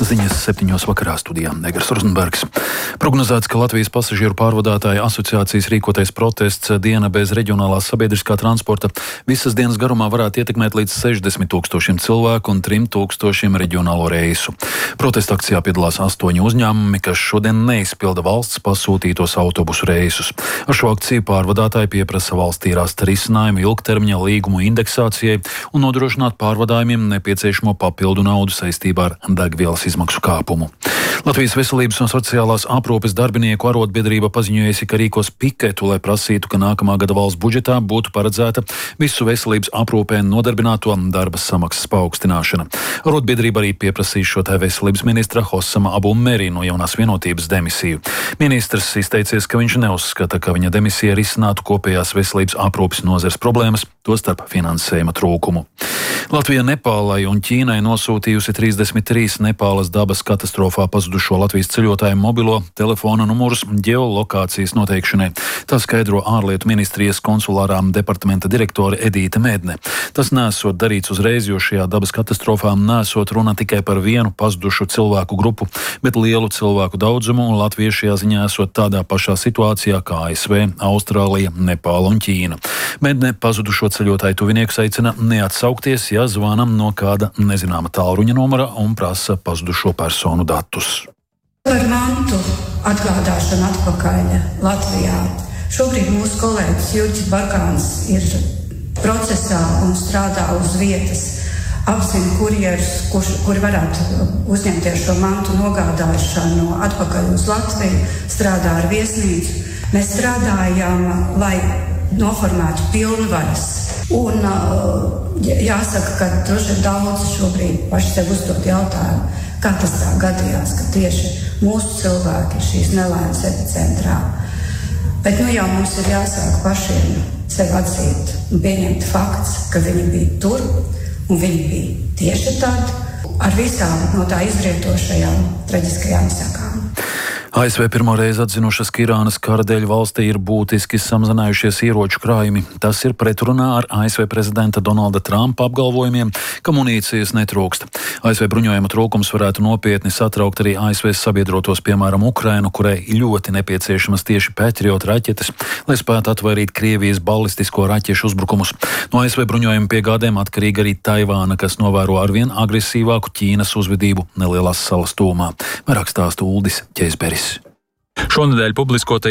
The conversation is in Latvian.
Ziņas 7. vakarā studijā Negras Rozenbergs. Prognozēts, ka Latvijas pasažieru pārvadātāju asociācijas rīkotais protests Diena bez reģionālās sabiedriskā transporta visas dienas garumā varētu ietekmēt līdz 60 000 cilvēku un 3 000 reģionālo reisu. Protesta akcijā piedalās 8 uzņēmumi, kas šodien neizpilda valsts pasūtītos autobusu reisus. Ar šo akciju pārvadātāji pieprasa valstī rast risinājumu ilgtermiņa līgumu indeksācijai un nodrošināt pārvadājumiem nepieciešamo papildu naudu saistībā ar degvielas izmaksu kāpumu. Latvijas veselības un sociālās aprūpes darbinieku arotbiedrība paziņojusi, ka rīkos piketu, lai prasītu, ka nākamā gada valsts budžetā būtu paredzēta visu veselības aprūpē nodarbināto darba samaksas paaugstināšana. Arotbiedrība arī pieprasīšot veselības ministra Hosama Abu Meri no Jaunās vienotības demisiju. Ministrs izteicies, ka viņš neuzskata, ka viņa demisija risinātu kopējās veselības aprūpes nozares problēmas, tostarp finansējuma trūkumu. Latvija Nepālai un Ķīnai nosūtījusi 33 Nepālas dabas katastrofā pazudušo Latvijas ceļotāju mobilo telefona numurus ģeolokācijas noteikšanai. Tā skaidro ārlietu ministrijas konsulārā departamenta direktore Edīte Mēdne. Tas nesot darīts uzreiz, jo šajā dabas katastrofā nesot runa tikai par vienu pazudušu cilvēku grupu, bet lielu cilvēku daudzumu, un Latvija šajā ziņā esot tādā pašā situācijā kā ASV, Austrālija, Nepāla un Ķīna. Mēdne pazudušo ceļotāju tuviniekus aicina neatsaukties, ja zvanam no kāda nezināma tālruņa numura un prasa pazudušo personu datus. Par mantu atgādāšanu atpakaļ Latvijā. Šobrīd mūsu kolēģis Jurģis Barkāns ir procesā un strādā uz vietas. Apzina kurjerus, kuri varētu uzņemties šo mantu nogādāšanu atpakaļ uz Latviju, strādā ar viesnīcu. Mēs strādājam, lai noformētu pilnvaras. Un jāsaka, ka droši ir daudz šobrīd paši sev uzdot jautājumu, kā tas tā gadījās, ka tieši mūsu cilvēki ir šīs nelaimes epicentrā. Bet jau mums ir jāsāk pašiem sev atzīt un pieņemt fakts, ka viņi bija tur un viņi bija tieši tad ar visām no tā izrietošajām traģiskajām sakām. ASV pirmo reizi atzinušas, ka Irānas kara dēļ valstī ir būtiski samazinājušies ieroču krājumi. Tas ir pretrunā ar ASV prezidenta Donalda Trumpa apgalvojumiem, ka munīcijas netrūkst. ASV bruņojuma trūkums varētu nopietni satraukt arī ASV sabiedrotos, piemēram, Ukrainu, kurai ļoti nepieciešamas tieši Patriot raķetes, lai spētu atvairīt Krievijas balistisko raķešu uzbrukumus. No ASV bruņojuma piegādēm atkarīga arī Taivāna, kas novēro arvien agresīvāku Ķīnas uzvedību nelielās salas tūmā. Vairāk stāsta Uldis Ķeizberis. Šonedēļ publiskotajā